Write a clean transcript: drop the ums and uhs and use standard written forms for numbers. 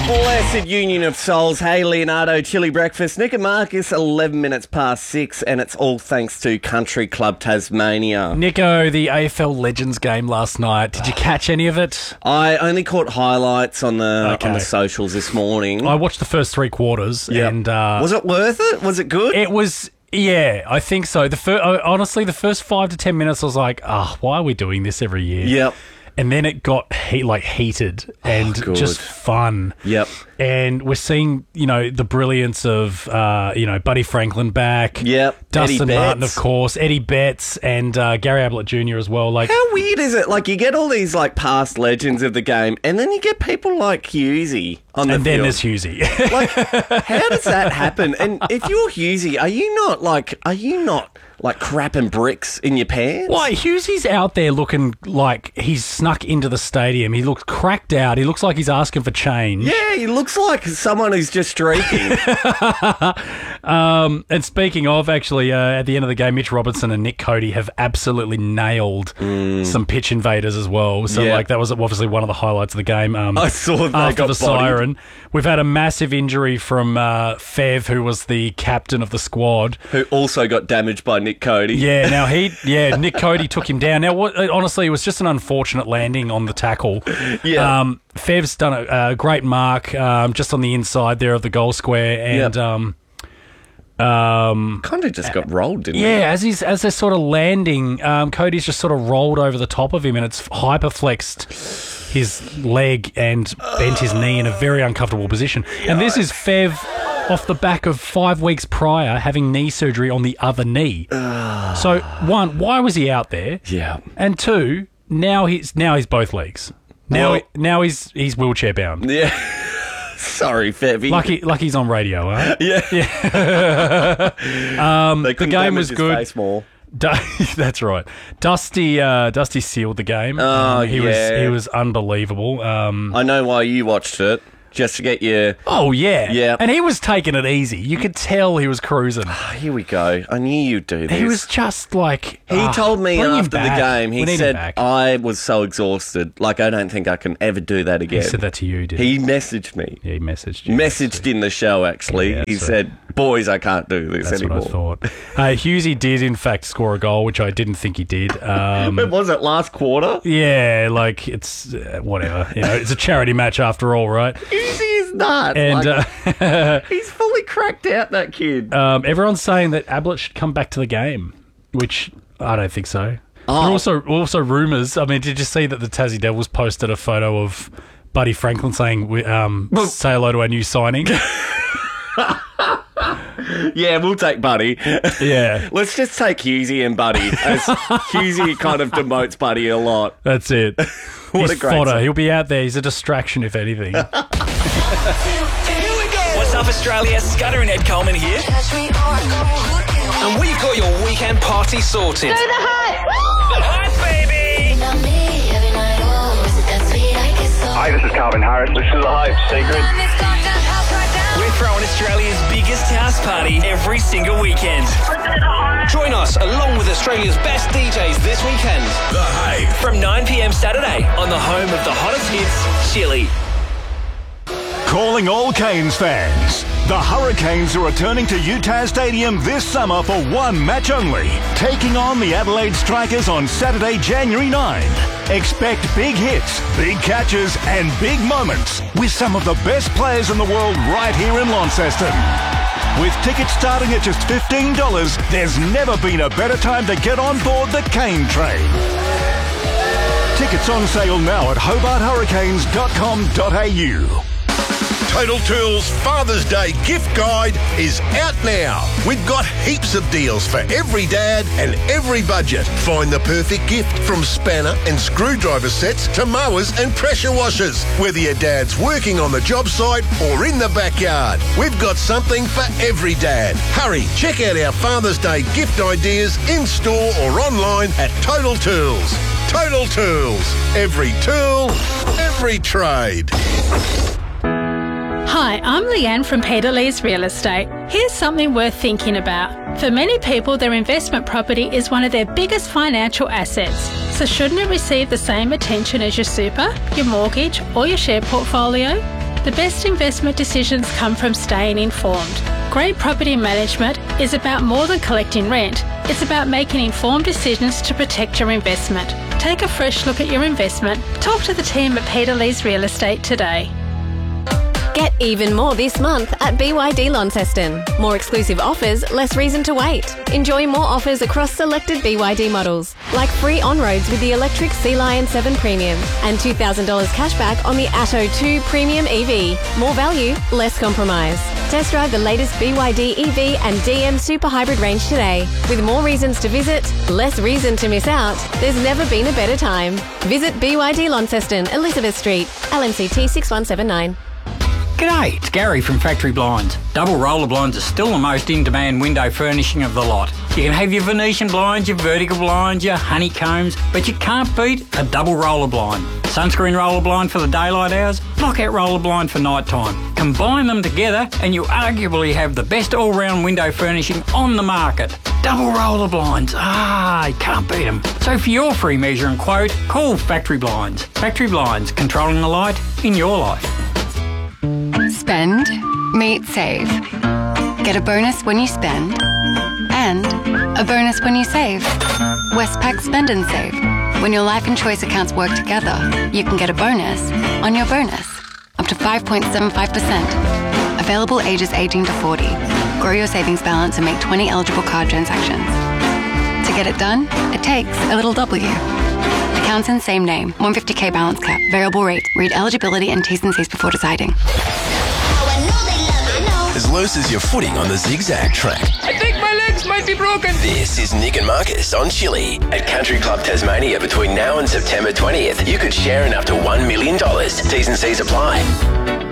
Blessed union of souls. Hey, Leonardo, chili breakfast. Nick and Marcus, 11 minutes past 6, and it's all thanks to Country Club Tasmania. Nico, the AFL Legends game last night. Did you catch any of it? I only caught highlights on the socials this morning. I watched the first 3 quarters. Yep. And was it worth it? Was it good? It was. Yeah, I think so. Honestly, the first 5 to 10 minutes, I was like, why are we doing this every year? Yep. And then it got heated and just fun. Yep. And we're seeing, the brilliance of, Buddy Franklin back. Yep. Dustin Martin, of course. Eddie Betts and Gary Ablett Jr. as well. How weird is it? You get all these, past legends of the game, and then you get people like Hughesy on the field. And then there's Hughesy. How does that happen? And if you're Hughesy, are you not crapping bricks in your pants? Why, Hughesy's out there looking like he's snuck into the stadium. He looks cracked out. He looks like he's asking for change. Yeah, he looks like someone who's just streaking. And speaking of, actually, at the end of the game, Mitch Robertson and Nick Cody have absolutely nailed some pitch invaders as well. So, that was obviously one of the highlights of the game. I saw that after got the bodied. siren. We've had a massive injury from Fev, who was the captain of the squad. Who also got damaged by Nick Cody. Yeah, now Nick Cody took him down. Now, honestly, it was just an unfortunate landing on the tackle. Yeah. Fev's done a great mark just on the inside there of the goal square, and kind of just got rolled, didn't he? Yeah, as they're sort of landing, Cody's just sort of rolled over the top of him, and it's hyperflexed his leg and bent his knee in a very uncomfortable position. And this is Fev off the back of 5 weeks prior having knee surgery on the other knee. So, 1, why was he out there? Yeah. And 2, now he's both legs. Now he's wheelchair bound. Yeah. Sorry, Fevy. Lucky he's on radio, huh? Yeah. The game was good. Face more. That's right. Dusty sealed the game. He was unbelievable. I know why you watched it. Just to get your... Oh, yeah. Yeah. And he was taking it easy. You could tell he was cruising. Here we go. I knew you'd do this. He was just like... He told me after the game, he said, back. I was so exhausted. I don't think I can ever do that again. He said that to you, did he? He messaged me. Yeah, he messaged you. Messaged in the show, actually. Yeah, he said, boys, I can't do this anymore. That's what I thought. Hughesy did, in fact, score a goal, which I didn't think he did. Was it last quarter? Yeah, it's whatever. It's a charity match after all, right? Hughesy is not. And he's fully cracked out, that kid. Everyone's saying that Ablett should come back to the game, which I don't think so. Oh. There are also rumours. I mean, did you see that the Tassie Devils posted a photo of Buddy Franklin saying, say hello to our new signing? Yeah, we'll take Buddy. Yeah. Let's just take Hughesy and Buddy, as Hughesy kind of demotes Buddy a lot. That's it. What He's a great fodder. song. He'll be out there. He's a distraction, if anything. Here we go. What's up, Australia? Scudder and Ed Coleman here. And we've got your weekend party sorted. Go the hype! The hype, baby! Hi, this is Calvin Harris. This is The Hype Secret. We're throwing Australia's biggest house party every single weekend. Join us along with Australia's best DJs this weekend. The Hype. From 9 p.m. Saturday on the home of the hottest hits, Chile. Calling all Canes fans. The Hurricanes are returning to UTAS Stadium this summer for one match only, taking on the Adelaide Strikers on Saturday, January 9. Expect big hits, big catches and big moments with some of the best players in the world right here in Launceston. With tickets starting at just $15, there's never been a better time to get on board the Cane Train. Tickets on sale now at hobarthurricanes.com.au. Total Tools Father's Day gift guide is out now. We've got heaps of deals for every dad and every budget. Find the perfect gift from spanner and screwdriver sets to mowers and pressure washers. Whether your dad's working on the job site or in the backyard, we've got something for every dad. Hurry, check out our Father's Day gift ideas in store or online at Total Tools. Total Tools. Every tool, every trade. Hi, I'm Leanne from Peter Lee's Real Estate. Here's something worth thinking about. For many people, their investment property is one of their biggest financial assets. So shouldn't it receive the same attention as your super, your mortgage or your share portfolio? The best investment decisions come from staying informed. Great property management is about more than collecting rent. It's about making informed decisions to protect your investment. Take a fresh look at your investment. Talk to the team at Peter Lee's Real Estate today. Get even more this month at BYD Launceston. More exclusive offers, less reason to wait. Enjoy more offers across selected BYD models, like free on-roads with the electric Sea Lion 7 Premium and $2,000 cashback on the Atto 2 Premium EV. More value, less compromise. Test drive the latest BYD EV and DM Super Hybrid range today. With more reasons to visit, less reason to miss out, there's never been a better time. Visit BYD Launceston, Elizabeth Street, LMCT 6179. G'day, it's Gary from Factory Blinds. Double roller blinds are still the most in-demand window furnishing of the lot. You can have your Venetian blinds, your vertical blinds, your honeycombs, but you can't beat a double roller blind. Sunscreen roller blind for the daylight hours, blockout roller blind for night time. Combine them together and you arguably have the best all-round window furnishing on the market. Double roller blinds, you can't beat them. So for your free measure and quote, call Factory Blinds. Factory Blinds, controlling the light in your life. Spend, meet, save. Get a bonus when you spend and a bonus when you save. Westpac Spend and Save. When your life and choice accounts work together, you can get a bonus on your bonus, up to 5.75%. Available ages 18 to 40. Grow your savings balance and make 20 eligible card transactions. To get it done, it takes a little W. Accounts in same name, 150k balance cap, variable rate. Read eligibility and T's and C's before deciding. As loose as your footing on the zigzag track. I think my legs might be broken. This is Nick and Marcus on Chili. At Country Club Tasmania between now and September 20th, you could share in up to $1 million. T's and C's apply.